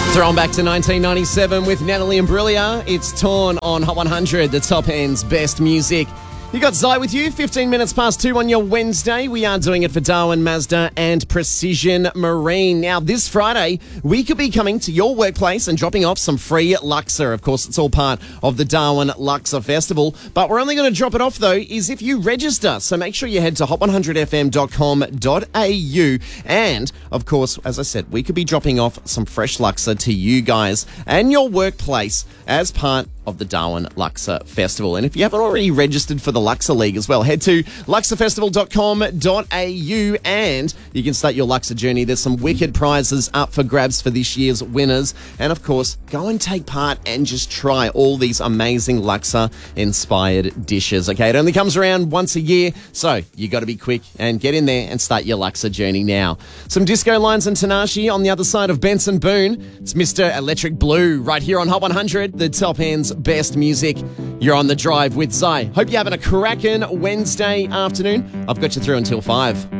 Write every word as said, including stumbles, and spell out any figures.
Thrown back to nineteen ninety-seven with Natalie Imbruglia. It's Torn on Hot one hundred, the top end's best music. You got Zai with you, fifteen minutes past two on your Wednesday. We are doing it for Darwin Mazda and Precision Marine. Now, this Friday, we could be coming to your workplace and dropping off some free Luxor. Of course, it's all part of the Darwin Luxor Festival. But we're only going to drop it off, though, is if you register. So make sure you head to hot one hundred f m dot com dot a u. And, of course, as I said, we could be dropping off some fresh Luxor to you guys and your workplace as part of the Darwin Luxor Festival. And if you haven't already registered for the Luxor League as well, head to luxor festival dot com dot a u and you can start your Luxor journey. There's some wicked prizes up for grabs for this year's winners. And of course, go and take part and just try all these amazing Luxor-inspired dishes. Okay, it only comes around once a year, so you got to be quick and get in there and start your Luxor journey now. Some Disco Lines and Tanashi on the other side of Benson Boone. It's Mister Electric Blue right here on Hot one hundred, the top end's best music. You're on the drive with Zai. Hope you're having a cracking Wednesday afternoon. I've got you through until five.